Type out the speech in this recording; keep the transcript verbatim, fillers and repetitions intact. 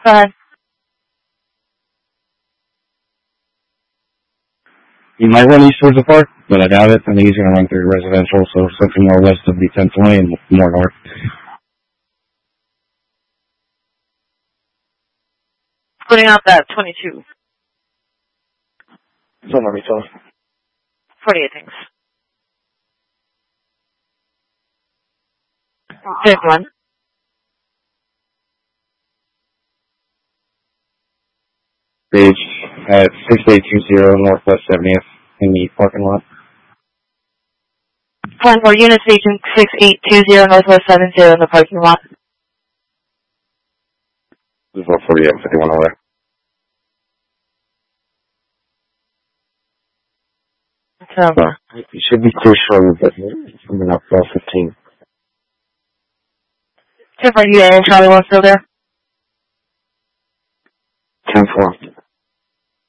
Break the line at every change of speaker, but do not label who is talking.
Go ahead.
He might run east towards the park, but I doubt it. I think he's going to run through residential, so something more west of the ten twenty and more north.
Putting out that twenty-two.
Don't let me tell.
forty-eight things. fifty-one.
Page at six eight two zero Northwest seventieth in the parking lot.
Plan for unit station six eight two zero Northwest seventy in the parking lot.
This is one forty-eight fifty-one away.
So,
you should be too short, but coming up twelve fifteen.
Are you and Charlie one still there?
ten four.